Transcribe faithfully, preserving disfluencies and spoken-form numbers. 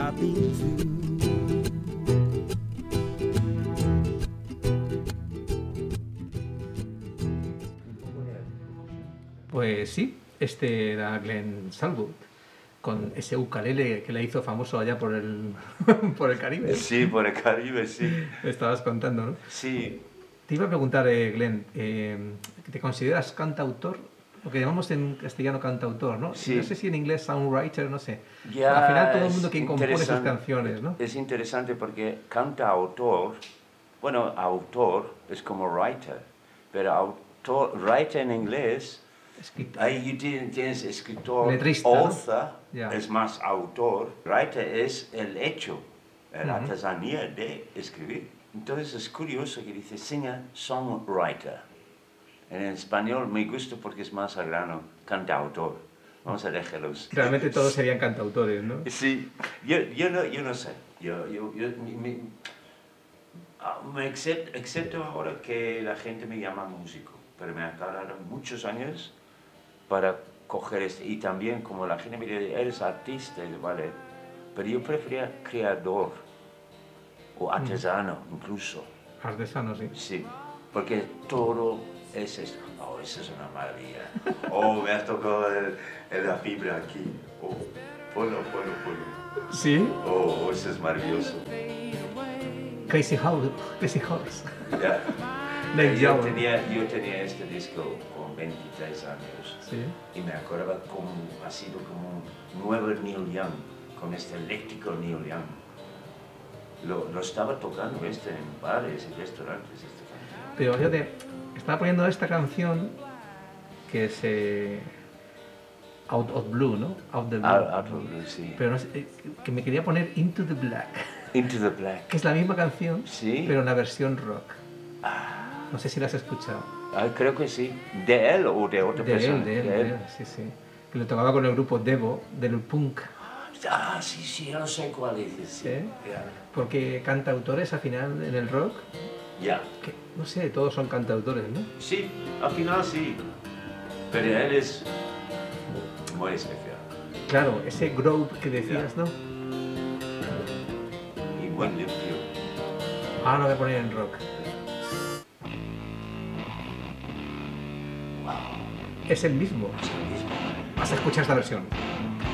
I've been through. Pues sí, este era Glenn Salwood, con ese ukulele que le hizo famoso allá por el, por el Caribe. Sí, por el Caribe, sí. Me estabas contando, ¿no? Sí. Te iba a preguntar, eh, Glenn, eh, ¿te consideras cantautor? Lo que llamamos en castellano cantautor, ¿no? Sí. No sé si en inglés songwriter, no sé. Ya, al final todo el es mundo que compone sus interesante- canciones, ¿no? Es interesante porque cantautor, bueno, autor es como writer, pero autor, writer en inglés, Escritor. ahí tienes, tienes escritor, Letrista, ¿no? author, Ya. es más autor, writer es el hecho, la Ujú. artesanía de escribir. Entonces es curioso que dice singer-songwriter. En español me gusta porque es más al grano, cantautor. Vamos a dejarlos. Realmente todos serían cantautores, ¿no? Sí, yo, yo, no, yo no sé. Yo, yo, yo, mi- mi- ah, me excepto, excepto ahora que la gente me llama músico, pero me ha tardado muchos años para coger este. Y también como la gente me dice, eres artista, y digo, vale, pero yo prefería creador o artesano incluso. Artesano, sí. Sí, porque todo es esto. Oh, eso es una maravilla. Oh, me has tocado el, el- la fibra aquí. Oh, ponlo, ponlo, ponlo. ¿Sí? Oh, eso es maravilloso. Crazy Horse. Crazy Horse. Ya. Neil Yo Young. tenía, yo tenía este disco con veintitrés años Sí. y me acordaba como ha sido como un nuevo Neil Young, con este eléctrico Neil Young. Lo, lo estaba tocando este en bares y restaurantes. Esta canción. Pero fíjate, estaba poniendo esta canción que es eh, Out of Blue, ¿no? Out the Blue. Out- Out of Blue, sí. Pero no sé, eh, que me quería poner Into the Black, Into the Black. que es la misma canción, Sí. pero en la versión rock. No sé si la has escuchado. Ah, creo que sí. ¿De él o de otra De persona? él, de él, de él, sí, sí. Que lo tocaba con el grupo Devo, del punk. Ah, sí, sí, yo no sé cuál es. Sí. ¿Sí? Ya. Porque cantautores al final en el rock, Ya. que no sé, todos son cantautores, ¿no? Sí, al final sí. Pero él es muy especial Claro, ese groove que decías, ¿no? y muy limpio. Ahora lo voy a poner en rock. Es el mismo. Es el mismo. Vas a escuchar esta versión.